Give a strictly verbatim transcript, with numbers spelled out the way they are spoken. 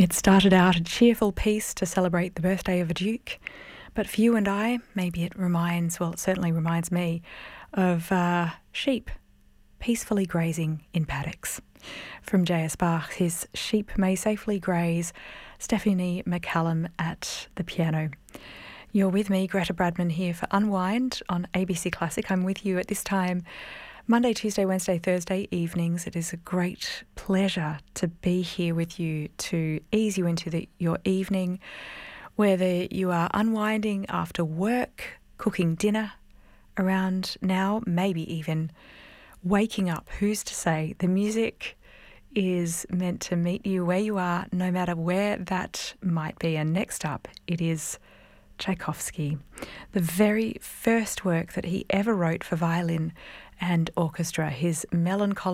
It started out a cheerful piece to celebrate the birthday of a duke, but for you and I, maybe it reminds, well, it certainly reminds me, of uh, sheep peacefully grazing in paddocks. From J S Bach, his Sheep May Safely Graze, Stephanie McCallum at the piano. You're with me, Greta Bradman, here for Unwind on A B C Classic. I'm with you at this time Monday, Tuesday, Wednesday, Thursday evenings. It is a great pleasure to be here with you to ease you into the, your evening, whether you are unwinding after work, cooking dinner, around now, maybe even waking up. Who's to say? The music is meant to meet you where you are, no matter where that might be. And next up, it is Tchaikovsky, the very first work that he ever wrote for violin and orchestra, his melancholy